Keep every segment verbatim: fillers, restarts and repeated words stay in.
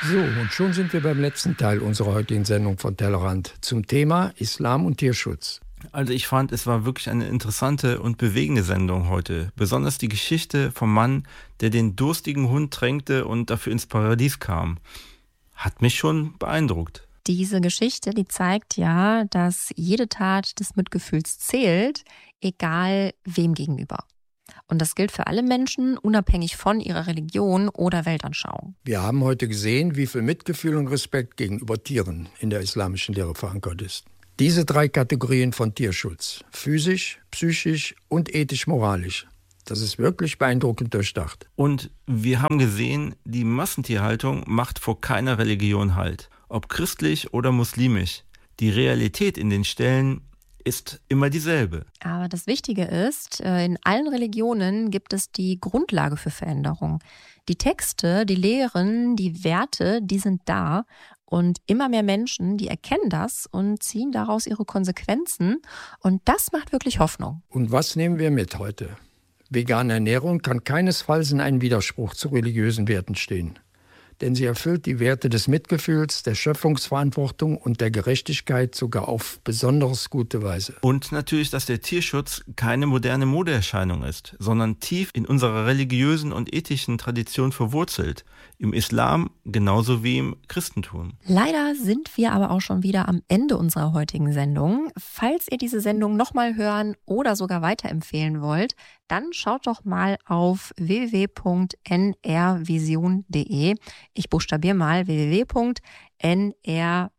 So, und schon sind wir beim letzten Teil unserer heutigen Sendung von Tellerrand zum Thema Islam und Tierschutz. Also ich fand, es war wirklich eine interessante und bewegende Sendung heute. Besonders die Geschichte vom Mann, der den durstigen Hund tränkte und dafür ins Paradies kam. Hat mich schon beeindruckt. Diese Geschichte, die zeigt ja, dass jede Tat des Mitgefühls zählt, egal wem gegenüber. Und das gilt für alle Menschen, unabhängig von ihrer Religion oder Weltanschauung. Wir haben heute gesehen, wie viel Mitgefühl und Respekt gegenüber Tieren in der islamischen Lehre verankert ist. Diese drei Kategorien von Tierschutz, physisch, psychisch und ethisch-moralisch, das ist wirklich beeindruckend durchdacht. Und wir haben gesehen, die Massentierhaltung macht vor keiner Religion Halt, ob christlich oder muslimisch. Die Realität in den Ställen ist immer dieselbe. Aber das Wichtige ist, in allen Religionen gibt es die Grundlage für Veränderung. Die Texte, die Lehren, die Werte, die sind da. Und immer mehr Menschen, die erkennen das und ziehen daraus ihre Konsequenzen. Und das macht wirklich Hoffnung. Und was nehmen wir mit heute? Vegane Ernährung kann keinesfalls in einem Widerspruch zu religiösen Werten stehen. Denn sie erfüllt die Werte des Mitgefühls, der Schöpfungsverantwortung und der Gerechtigkeit sogar auf besonders gute Weise. Und natürlich, dass der Tierschutz keine moderne Modeerscheinung ist, sondern tief in unserer religiösen und ethischen Tradition verwurzelt. Im Islam genauso wie im Christentum. Leider sind wir aber auch schon wieder am Ende unserer heutigen Sendung. Falls ihr diese Sendung nochmal hören oder sogar weiterempfehlen wollt, dann schaut doch mal auf w w w punkt n r vision punkt d e. Ich buchstabiere mal w w w punkt n r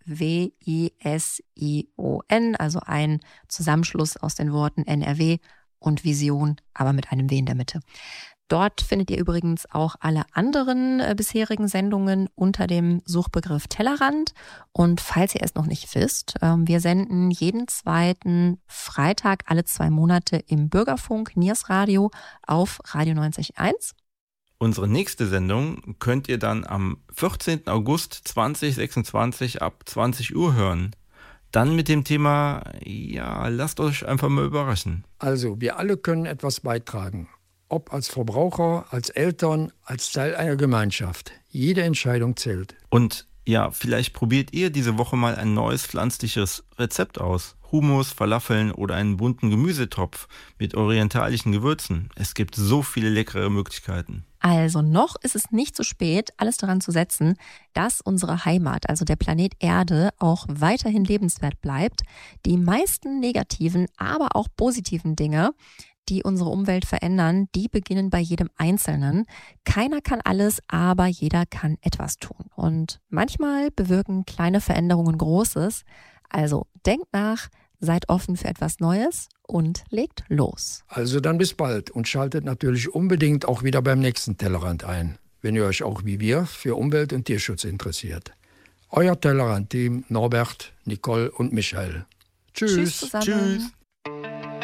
vision, also ein Zusammenschluss aus den Worten N R W und Vision, aber mit einem W in der Mitte. Dort findet ihr übrigens auch alle anderen äh, bisherigen Sendungen unter dem Suchbegriff Tellerrand. Und falls ihr es noch nicht wisst, äh, wir senden jeden zweiten Freitag alle zwei Monate im Bürgerfunk Niers Radio auf Radio neunzig Komma eins. Unsere nächste Sendung könnt ihr dann am vierzehnten August zweitausendsechsundzwanzig ab zwanzig Uhr hören. Dann mit dem Thema, ja, lasst euch einfach mal überraschen. Also, wir alle können etwas beitragen. Ob als Verbraucher, als Eltern, als Teil einer Gemeinschaft. Jede Entscheidung zählt. Und ja, vielleicht probiert ihr diese Woche mal ein neues pflanzliches Rezept aus. Hummus, Falafeln oder einen bunten Gemüsetopf mit orientalischen Gewürzen. Es gibt so viele leckere Möglichkeiten. Also noch ist es nicht zu spät, alles daran zu setzen, dass unsere Heimat, also der Planet Erde, auch weiterhin lebenswert bleibt. Die meisten negativen, aber auch positiven Dinge, die unsere Umwelt verändern, die beginnen bei jedem Einzelnen. Keiner kann alles, aber jeder kann etwas tun. Und manchmal bewirken kleine Veränderungen Großes. Also denkt nach, seid offen für etwas Neues und legt los. Also dann bis bald und schaltet natürlich unbedingt auch wieder beim nächsten Tellerrand ein, wenn ihr euch auch wie wir für Umwelt- und Tierschutz interessiert. Euer Tellerrand-Team Norbert, Nicole und Michael. Tschüss. Tschüss zusammen. Tschüss.